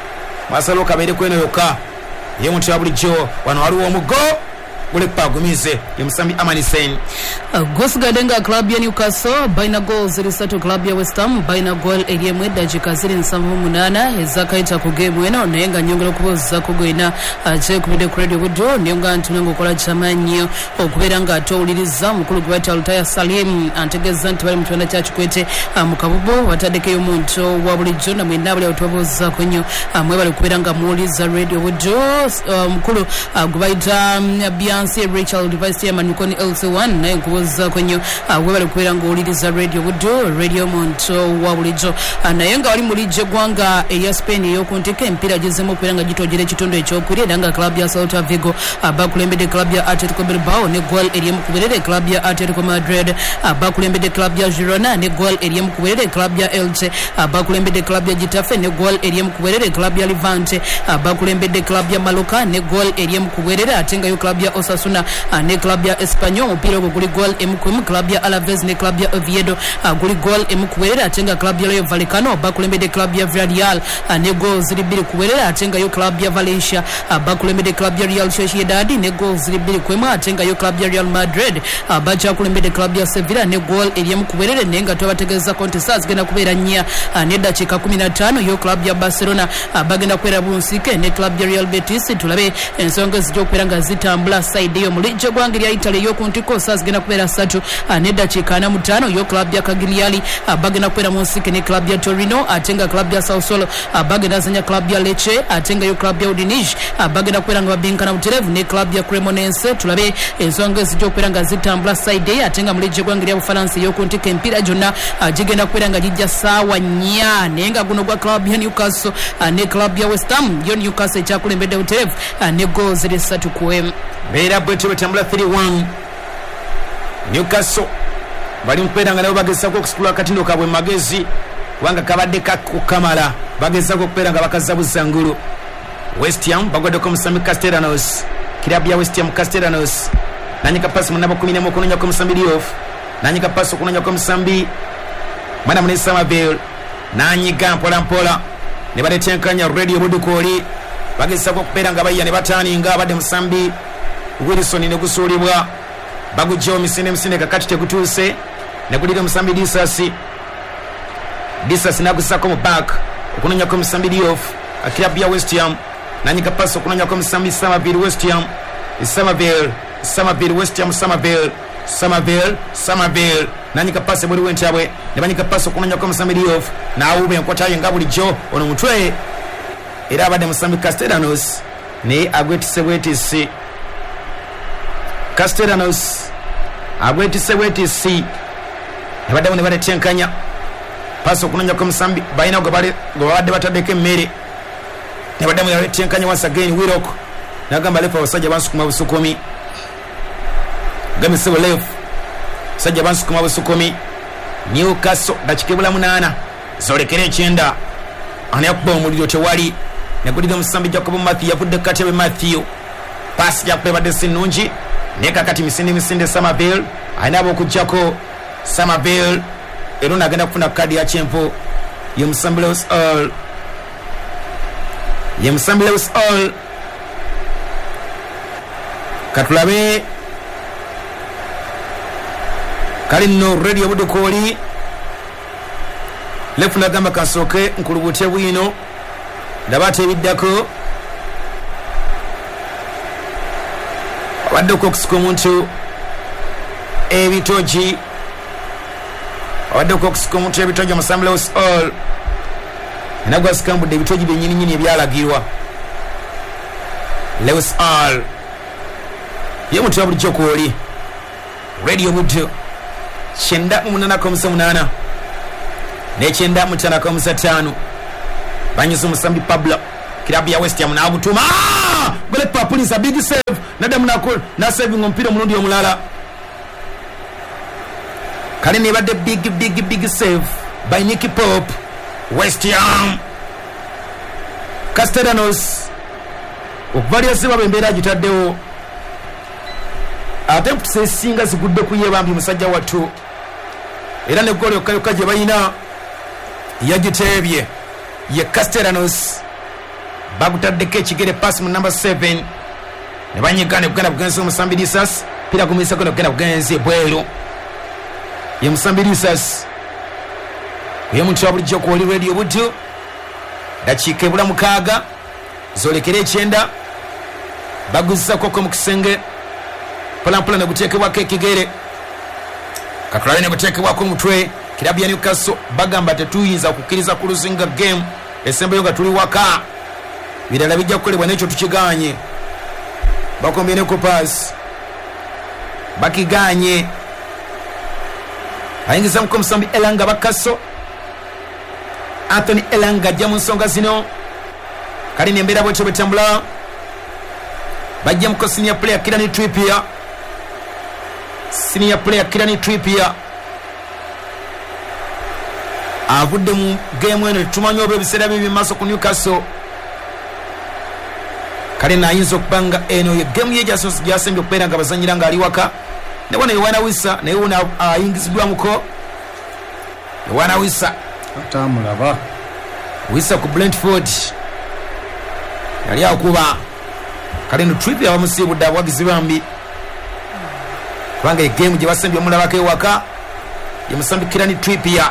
masalo kabeere kweno yokka ye muntu ya bulijjo wano waliwo omugo gule kupagumize ye Musambi Amani Sen gosigadde nga club ya Newcastle balina goals ziri club ya West Ham balina goal eri emu eddakiika ziri nsanvu munaana ezakayita ku game eno naye nga nnyongera okubuuzaako gwena kyekubidde ku radio Buduku naye nga ntuna ngaokola kyamaanyi okubeera nga atowuliriza mukulu gwe bayita Lutaya Salim antegeeza nti bali mu kiwanda kya Kikwete mu kabubo bataddekeyo omuntu wa bulijjo namwe naabali abatubabuuzaako nnyo mwebali okubeera nga muwuliriza radio Buduku mukulu gwe bayita Beyonce Rachel Device Chairman Mukoni L C one naye nkubuuzaako nnyo webali okubeera ng'owuliriza radio Buduku radio muntu wa bulijjo naye nga wali mu lijja eggwanga eya Spain ey'okuntiko empiira gizemu okubeera nga gitojera ekitundu ekyokubiri era nga club ya Celta Vigo bakulembedde club ya Atletico Bilbao ne goal eri emu ku buberere club ya Atletico Madrid bakulembedde club ya Girona ne goal eri emu ku buberere club ya Elche bakulembedde club ya Getafe ne goal eri emu ku buberere club ya Levante bakulembedde club ya Mallorca ne goal eri emu ku buberere ate nga yo club ya Osasuna ne club ya Espanyol omupiira ogwo guli goal emu ku emu club ya Alaves ne club ya Oviedo guli goal emu ku buberere ate nga club ya Rayo Vallecano bakulembedde club ya Villarreal ne goal ziri bbiri ku buberere ate nga yo club ya Valencia bakulembedde club ya Real Sociedad ne goal ziri bbiri ku emu ate nga yo club ya Real Madrid bakyakulembedde club ya Sevilla ne goal eri emu ku buberere naye nga tubategeezako nti saa zigenda kubeera nnya n'eddakiika kumi na ttaano yo club ya Barcelona bagenda kubeera bunsike ne club ya Real Betis tulabe ensonga ezijja okubeera nga zitambula side eyo mu lijja gwange lya Italy ey'okuntiko saa zigenda kubeera ssatu n'eddakiika ana mu ttaano yo club ya Cagliari bagenda kubeera mu nsike ne club ya Torino ate nga club ya Sassuolo bagenda zanya club ya Lecce ate nga yo club ya Udinese bagenda kubeera nga babinkana butereevu ne club ya Cremonense tulabe ensonga ezijja okubeera nga zitambula side eyo ate nga mu lijja gwange lya Bufalansa ey'okuntiko empiira gyonna gigenda kubeera nga gijja ssaawa nnya naye nga guno gwa club ya Newcastle ne club ya West Ham yo Newcastle ekyakulembedde butereevu ne goal ziri ssatu ku emu beera bwetyo betambula three one Newcastle bali mukubeera nga nabo bagezako okusitula akatindo kaabwe mu magezi kubanga kabadde kakukamala bagezako okubeera nga bakazabuza ngulu West Ham bagwaddeko Musambi Castellanos kirabu ya West Ham Castellanos nanyika pasi munabo kumi n'emu okunoonya kwa Musambi Diouf nanyika pasi okunoonya kwa Musambi mwana mune Samaville nanyiga mpola mpola ne baletenkanya radio Buduku oli bagezako okubeera nga bayya ne bataaninga abadde Musambi Wilson ne gusuulibwa bagujjawo misinde misinde kakati tegutuuse ne gulira Musambi Disasi Disasi nagusako mu back okunoonya kwa Musambi Diouf akirabu ya West Ham nanyika pasi okunoonya kwa Musambi Samaville West Ham Samaville Samaville West Ham Samaville Somerville Somerville nanyika passe buli wentabwe ne banyika passe okunanya kwa Musambi Diouf naawube enkota ye nga bulijjo ono mutwe era abadde Musambi Castellanos ne agwetise bwetisi Castellanos agwetise bwetisi ne baddamu ne batetenkanya passe okunanya kwa Musambi balina gwe babadde bataddeko emmere ne baddamu ne batetenkanya once again Willock nagamba lefa abasajja bansukuma busukumi Gamisebo Lev sajja bansukuma busukumi Newcastle dakikebula munana zolekere ekyenda ani akuba omuliro tewali negulira Musambi Jacob Matthew yavudde katebe Matthew pass ya kwebadde sinungi neka kati misinde misinde Somerville aina abokujjako Somerville erona agenda kufuna kadi ya kyenvu ye Musambi Lewis All ye Musambi Lewis All katulabe kali no radio budukoli lefuna gamba kasoke nkulubute bwino ndabate ebiddako abadde okukusika omuntu ebitogi abadde okukusika omuntu ebitogi Musambi Lewis All nagwa sikambudde ebitogi byennyini nyini ebyalagirwa Lewis All ye muntu abulijjo kwoli radio budde chenda munana komisa munana ne chenda mutana komisa tano banyizo Musambi Pablo kilabu ya West Ham na abutuma bale Police a big save nada munako na saving ompira mulundi omulala kale ne badde big big big save by Nicky Pope West Ham Castellanos okuvalia siba bembera agitaddewo attempt sesinga zigudde kuyebambi musajja wattu era ne goli okayoka gye bayina yagitebye ye Castellanos bagutaddeko ekigere pass mu number seven ne banyigane kugenda kugenza Musambi Disas pira kumisa kono kugenda kugenza bwero ye Musambi Disas ye muntu wabulijjo ku oli radio buddu dakiika ebula mukaaga zolekere ekyenda baguzisa koko mu kisenge palampula ne guteekebwako ekigere katulabe ne guteekebwako omutwe kilabu ya Newcastle bagamba tetuyinza okukkiriza ku luzinga game esembeyo nga tuli waka birala bijja kukolebwa n'ekyo tukiganye bakombye ne Copas bakiganye ayingiza muko Musambi Elanga bakaso Anthony Elanga ajja mu nsonga zino kali nembeera bwekyo betambula bajja muko senior player Kieran Trippier senior player Kieran Trippier avudde mu game eno tumanyi oba ebiseera bibi maaso ku Newcastle kale nayinza okubanga eno ye game ye gyasembye okubeera nga bazanyira nga ali waka ne wano Yohana Wissa naye wona ayingizibwamuko Yohana Wissa atamulaba Wissa ku Brentford yali akuba kale no Trippier bamusiibudde abawagizi bambi kubanga egame gye basembye omulabako ewaka ye Musambi Kieran Trippier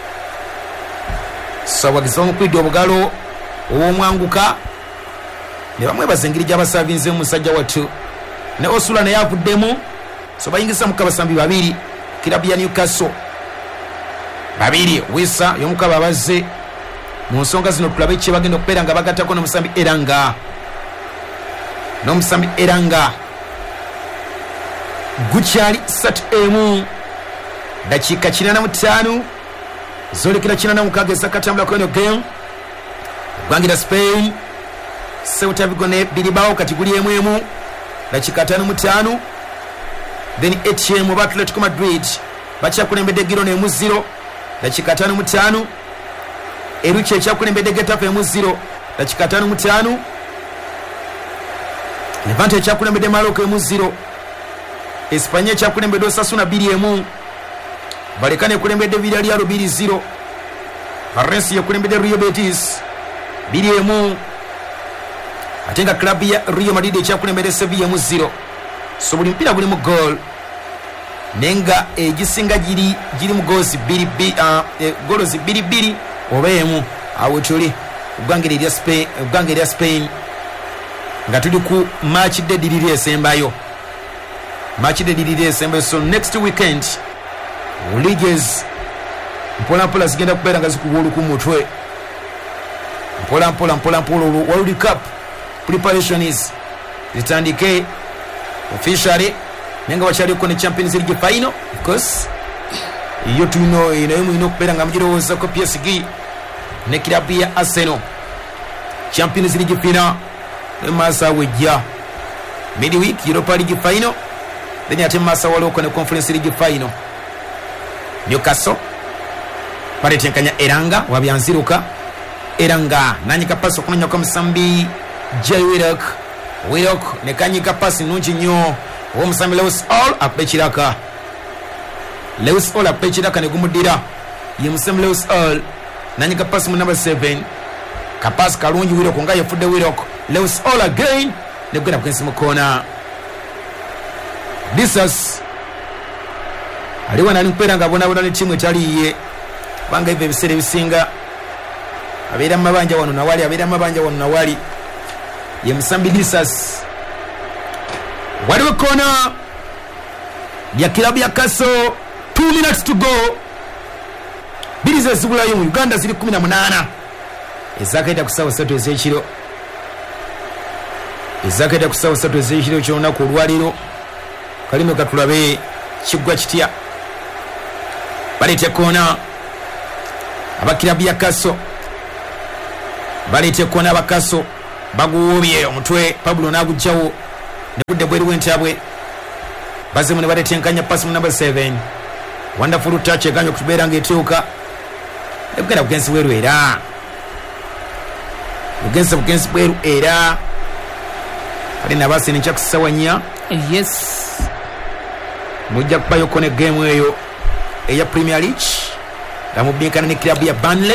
sawagizi bamukwidde obugalo ow'omwanguka ne bamwebaza engeri gy'abasavinze musajja wattu ne Osula naye avuddemu so bayingisa muka basambi babiri kilabu ya Newcastle babiri Wissa y'omukaba abazze mu nsonga zino tulabe kye bagenda okubeera nga bagattako n'Omusambi Elanga n'Omusambi Elanga gukyali satu emu dakiika kinana mu ttaano zolekera kinana mukaaga ezakatambula kweno game gwangira Spain Ceuta Vigo ne Bilbao kati guli emu emu dakiika ttaano mu ttaano then H M ba Atletico Madrid bakyakulembedde Girona emu zero dakiika ttaano mu ttaano Eruche ekyakulembedde Getafe emu zero dakiika ttaano mu ttaano Levante ekyakulembedde Maroko emu zero Espanya ekyakulembedde Osasuna bbiri emu Vallecano ekulembedde Villarreal bbiri zero Valencia ekulembedde Real Betis bbiri emu ate nga klabu ya Real Madrid ekyakulembedde Sevilla emu zero so buli mpira guli mu goal nenga egisinga giri giri mu goals bbiri goals bbiri bbiri oba emu awo tuli ubwangere lya Spain ubwangere lya Spain nga tuli ku match de diriri esembayo match de didide sembe. So next weekend leagues mpola mpola zigenda kubeera nga zikugulu ku mutwe mpola mpola mpola mpola World Cup preparation is zitandike officially nenga wachaliko ne Champions League final of course iyo tuno ino ino kubeera nga mujirowooza ko P S G ne club ya Arsenal Champions League final emasa wejja midweek Europa League final then ate masa waloko ne Conference League final. Newcastle paretenkanya Eranga wabyanziruka Eranga nanyika paso kumenya kwa Msambi Jay Willock Willock nekanyika pasi nungi nyo wo Msambi Lewis All apechiraka Lewis All apechiraka negumudira ye Msambi Lewis All nanyika pasi mu number seven kapasi kalungi Willock nga yafudde Willock Lewis All again negenda kwensi mukona Disas aliwa nali mpera nga bona bona ne timu etaliye banga ive bisere bisinga abera mabanja wano na wali abera mabanja wano na wali ye Msambi Disas waliwo kona ya kilabu ya Kaso two minutes to go bilize zibula yo Uganda zili kumi na munana ezakaita kusawa satu ezekiro ezakaita kusawa satu ezekiro kyona ku lwaliro kalime katulabe kigwa kitya balete kona abakilabu ya Kaso balete kona abakaso baguwobye omutwe Pablo nagujawo nekudde bweri wentabwe bazemu ne balete enkanya pass mu number seven wonderful touch eganyo kutubeera ng'etuuka ebugenda bugenzi bweru era bugenzi bugenzi bweru era ali nabasi nincha kusawanya yes mujja kubayo kone game eyo eya Premier League gamubinkana ne club ya Burnley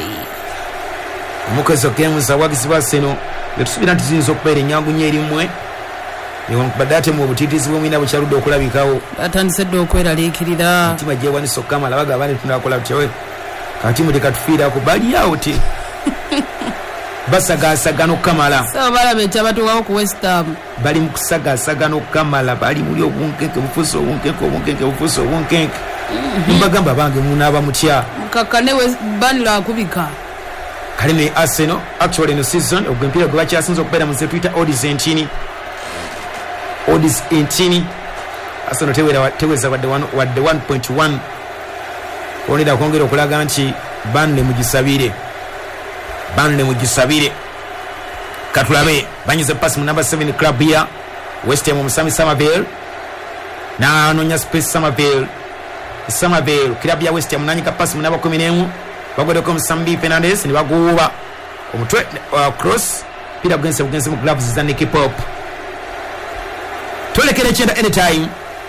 mukozo game za wagizi baseno betusubira nti zinzo okubeera enyangu nye erimwe ewa badate mu butitizi bw'omwina bukyaludde okulabikawo atandise okweraliikirira ntima gye waniso kamala baga abandi tunakola butyawe kati mu tekatufiira ku bali yawo te basagaasagano kamala so balabe kyabatuwawo ku West Ham bali mu kusagaasagano kamala bali muli obunkenke bufuso obunkenke obunkenke bufuso obunkenke mbagamba bange munaaba mutya mukakane Burnley akubika kale ne Arsenal actually no season ogwempira gwe bakyasinza okubeera mu Twitter odds entini odds entini Arsenal tewera teweza wadde wadde one point one onida kwongera okulaga nti Burnley mugisabire Burnley mugisabire katulabe banyize pass mu number seven club ya West Ham Musami Somerville na anonya space Somerville Somerville club ya West Ham nanyika pass mu number eleven bagode ko Msambi Fernandes ni baguba omutwe uh, cross pira bugense bugense mu gloves za Nicky Pop tolekera echenda anytime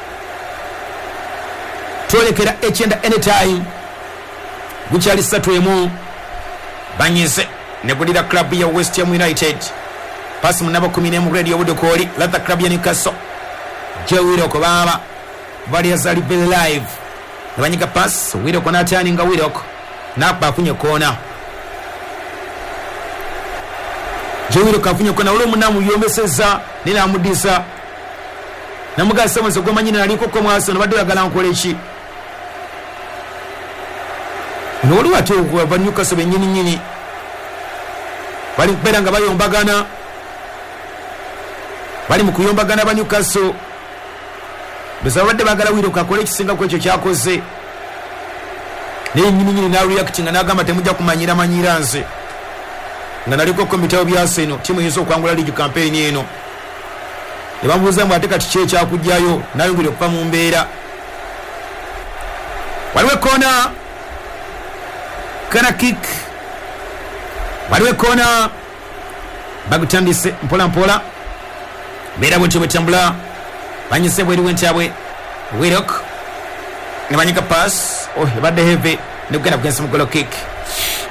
tolekera echenda anytime guchali satwemu banyize negulira club ya West Ham United pass mu number eleven radio budokoli latha club ya Newcastle Jewiro ko baba bali azali be live nabanyika pass wiro kona tani nga wiro napa afunye kona Jewiro kafunye kona ulo munamu yomeseza nina amudisa namuga semozo gwa manyina aliko ko mwaso nabadde yagala nkolechi noli wate ogwa banyuka sobe nyini nyini bali kupera nga bayombagana bali mukuyombagana banyukaso bezabadde bagala wiro kakole kisinga kwecho kyakoze ne nyini nyini na reacting na agamba temujja kumanyira manyira nze nga naliko komitawo bya Arsenal timu yiso kwangula league campaign eno ebambuza mu ateka tiche kya kujjayo nayo ngire kupa mu mbeera waliwe kona kana kick waliwe kona bagutandise mpola mpola mbeera bwe tubetambula banyise bwe riwente abwe Willock nebanyika pass oh badde heavy negenda kugenza mu goal kick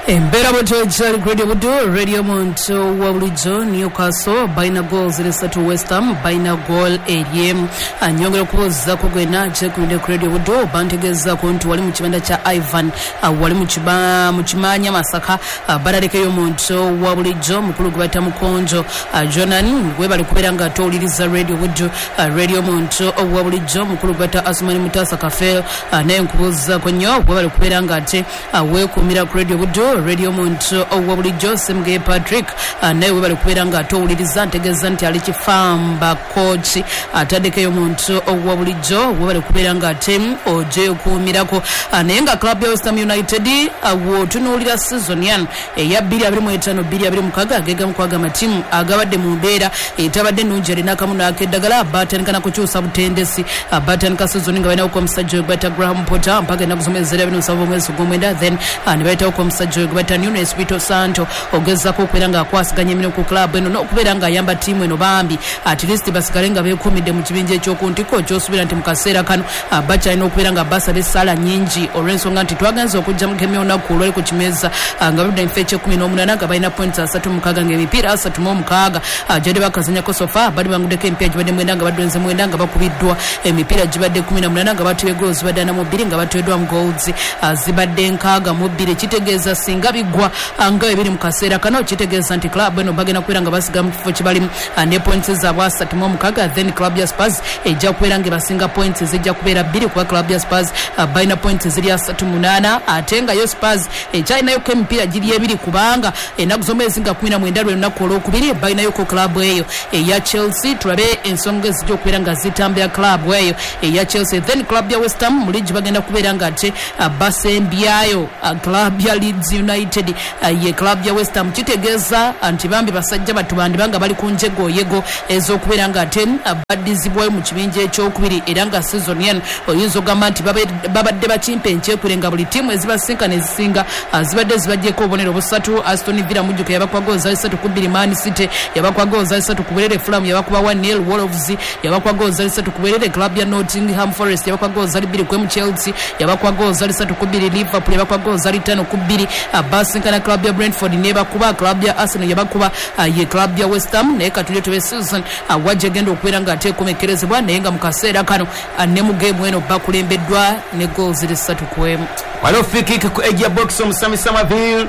Mbera boto chali radio bodo radio monto wabulijo Newcastle baina goals resatu West Ham baina goal eriem anyongera kuza kugwena je kunde radio bodo bantegeza kontu wali mu kibanda cha Ivan wali mu kiba mu kimanya Masaka baraleke yo monto wabulijo mukulu gwata mukonjo Jonan gwe bali kuberanga toliriza radio bodo radio monto wabulijo mukulu gwata Asmani Mutasa Kafel naye nkubuza konyo gwe bali kuberanga ate we kumira radio bodo radio monto owabuli Joseph Mge Patrick naye we bali kuberanga atowuliriza ntegeza nti ali kifamba coach atadeke yo monto owabuli Jo we bali kuberanga atem oje okumirako naye nga club ya West Ham United awo tunuulira season yan eya bbiri abiri mu etaano bbiri abiri mu kaga agega mu kwaga matimu agabadde mu mbeera etabadde nnungi alina akamu n'akeddagala batandika na kukyusa butendesi batandika season nga balinawo ko musajja we bata Graham Potter mpaka ennaku zomwezera bino nsava omwezi gw'omwenda then ne bayitawo ko musajja we bata Nunes Vito Santo ogezako okubeera nga akwasiganya emirimu ku club eno n'okubeera nga ayamba ttiimu eno bambi at least basigale nga beekumidde mu kibinja ekyokuntiko ky'osuubira nti mu kaseera kano bakyalina okubeera nga basaba essaala nnyingi olw'ensonga nti twagenza okujja mu gemu olunaku olwali ku kimeeza nga baludde mu feekye ekkumi n'omunaana nga balina points asatu mukaaga ng'emipiira asatu mu omukaaga gyadde bakazanyako sofa bali banguddeko emipiira gibadde mwenda nga badonze mwenda nga bakubiddwa emipiira gibadde ekkumi na munaana nga batubye goals zibadde ana mu bbiri nga bateeddwa mu goals zibadde nkaaga mu bbiri kitegeeza singa bigwa anga ebiri mu kaseera kano kitegeeza nti club eno bagenda kubeera nga basiga mu kifo kibalimu ne points zaabwe asatu mu omukaaga then club ya Spurs ejja kubeera nga basinga points zijja kubeera bbiri kuba club ya Spurs balina points ziri asatu munaana ate nga yo Spurs ekyalinayo emipiira giri ebiri kubanga ennaku z'omwezi nga kumi na mwenda lwe lunaku olwokubiri balinayoko club eyo eya Chelsea tulabe ensonga ezijja okubeera nga zitambira club eyo eya Chelsea then club ya West Ham mu ligi bagenda kubeera nga ate basembyayo club ya Leeds United ye club ya West Ham kitegeeza nti bambi basajja batu bandi banga bali ku njego yego ez'okubeera nga ate baddizibwayo mu kibinja ekyokubiri era nga season yan oyinza ogamba nti babadde bakimpa enkyekure nga buli ttiimu ezibasinkana ezisinga zibadde zibajjeko obubonero busatu Aston Villa mujjuka yabakwa goals esatu ku bbiri Man City yabakwa goals esatu ku bwerere Fulham yabakwa one nil Wolves yabakwa goals esatu ku bwerere club ya Nottingham Forest yabakwa goals bbiri ku Chelsea yabakwa goals esatu ku bbiri Liverpool yabakwa goals ttaano ku bbiri basinkana club ya Brentford neba kuba club ya Arsenal yabakuba ye club ya West Ham naye katulye tube season wajja genda okubeera nga ateekomekerezebwa naye nga mu kaseera kano ne mu game eno bakulembeddwa ne goals essatu ku emu waliwo free kick ku edge ya box omusami Samaville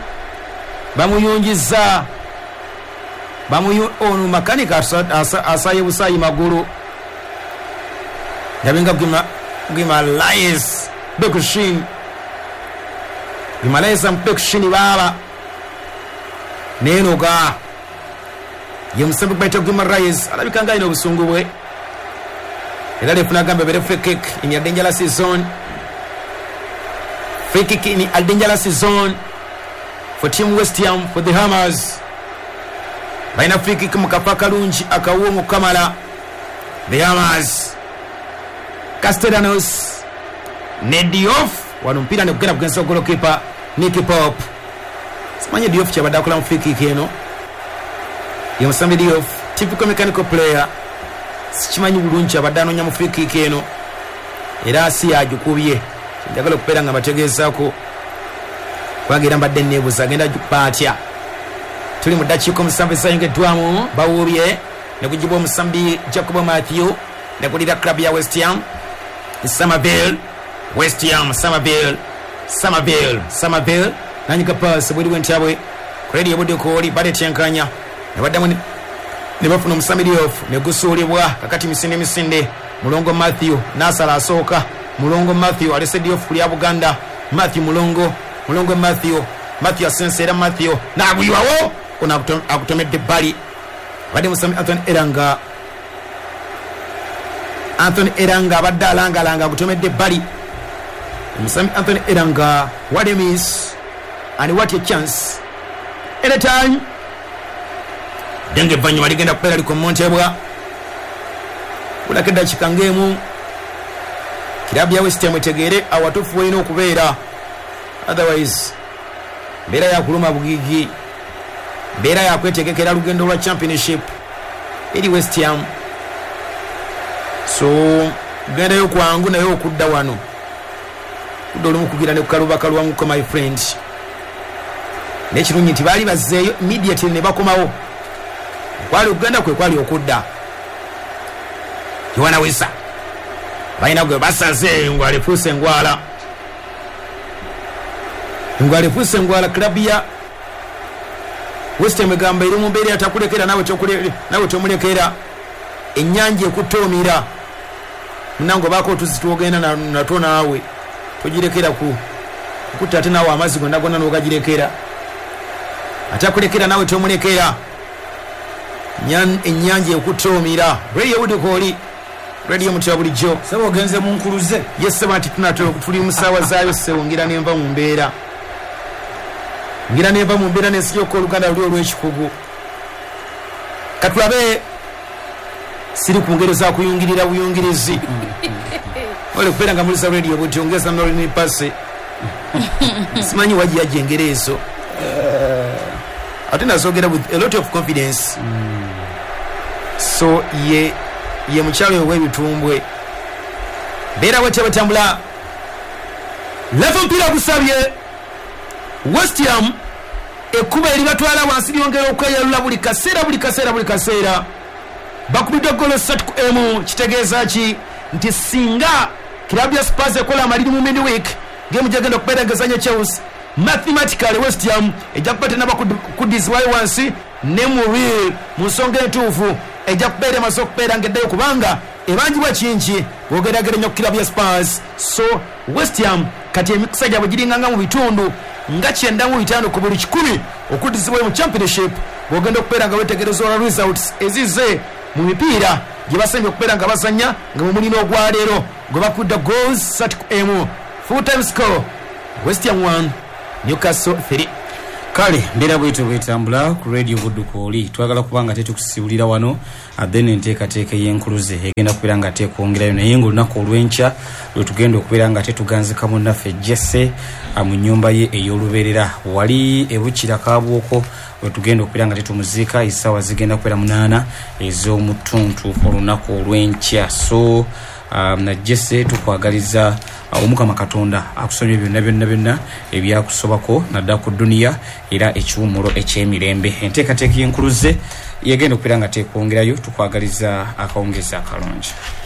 bamuyungiza bamuyu onu makanika asaye busayi magulu yabinga gima gima lies bekushin Himalaya mpekushini baba neno ga yemusembe baita gima rise alabikanga ino busungu bwe era lefuna gambe bere free kick in a dangerous zone free kick in a dangerous zone for team West Ham for the Hammers baina free kick mukapaka lunji akawo mukamala the Hammers Castellanos Nediof wano mpira ne kugenda kugenza goalkeeper Nicky Pop simanye Diof kyabadde kola mu free kick eno yemusambi Diof typical mechanical player sikimanyi bulungi abadde anonya mu free kick eno era si yagikubye njagala okubeera nga bategeezaako kwagira mbadde neebuza agenda gikuba atya tuli mu ddakiika omusanvu ezayongeddwamu bawuubye ne kugibwa omusambi Jacob Matthew ne kulira club ya West Ham Samaville West Ham Samaville Samaville Samaville nanyika pass buli wentabwe radio bodi ko oli bade tyankanya ne baddamu ne bafuna omusambi Diof ne gusuulibwa kakati misinde misinde Mulongo Matthew nasala asooka Mulongo Matthew alese Diof kuli ya Buganda Matthew Mulongo Mulongo Matthew Matthew asensera Matthew na bwiwawo ona akutomedde bali bade musambi Anthony Eranga Anthony Eranga badde alangalanga akutomedde bali musambi Anthony Eranga what a miss and what a chance anytime denge vanyu waligenda kupera liko Montebwa kulakeda chikangemu kilabu ya West Ham etegere awatufu weino okubeera otherwise bera ya kuluma bugigi bera ya kwetegekera lugendo lwa championship eri West Ham so genda yo kwangu nayo okudda wano kudolo mukugira ne kukaluba kalwa muko my friend n'ekirungi nti baali bazzeeyo immediately ne bakomawo kwali okugenda kwe kwali okudda Yohana Wisa balina gwe basaze ngwalefuuse engwala ngwalefuuse engwala klabu ya West Ham egamba eri mu mbeera atakulekera nawe nawe tomulekera ennyanja ekutoomira nango baako tuzitwogenda natwo naawe togirekera ku kutta ate naawe amazzi gonna gonna n'ogagirekera atakulekera nawe tomulekera ennyanja ekutoomira radio udikoli radio mutya bulijjo sebo ogenze mu nkuluze yese bati tunato tuli musaawa zaayo sewongira nemba mu mbeera ngira nemba mu mbeera nesijoko oluganda luli olw'ekikugu katulabe siri kungereza kuyungirira buyungirizi ole kupera nga mulisa radio buti ongeza noli ni pase simanyi waji ya jengerezo ate nazogera with a lot of confidence mm. So ye ye mukyalo w'ebitumbwe beera wete batambula level mpira gusabye West Ham ekuba eri batwala wansi lyongera okweyalula buli kaseera buli kaseera buli kaseera bakubidde golo satu ku emu kitegeeza ki nti singa kilabu ya Spurs ekola amaliri mu midweek game gyagenda okubeera ngezanya Chelsea mathematically West Ham ejja kupata naba kudizwayo wansi ne mu real mu nsonga entuufu ejja kubeera emaze okubeera ngeddayo kubanga ebanjibwa kinki bwogeragere nnyo ku kilabu ya Spurs. So West Ham kati emikisa gyabwe giringanga mu bitundu nga kyenda mu bitaano ku buli kikumi okudizibwayo mu championship bwogenda okubeera nga wetegereza ola results ezize mu mipiira gye basembye okubeera nga bazanya nga mu mulino ogwaleero gwe bakudda goals satu ku emu. Full time score West Ham one Newcastle three. Kale mbera bwetu bwetambula ku radio Budukoli twagala kubanga tetukusibulira wano adene nteekateeka y'enkuluze egenda kubeera nga tekwongerayo naye ng'olunaku olw'enkya lwe tugenda okubeera nga tetuganzika munnaffe Jesse mu nnyumba ye ey'olubeerera wali ebukira kaabwoko we tugenda okubeera nga tetumuziika essaawa zigenda kubeera munaana ez'omutuntu olunaku olw'enkya. So Um, na Jesse tukwagaliza uh, omukama Katonda akusonye byonna byonna byonna ebyakusobako nadda ku dunia era ekiwumulo eky'emirembe. Enteekateeka y'enkuluze yegenda okubeera nga tekwongerayo tukwagaliza akawungeza akalungi.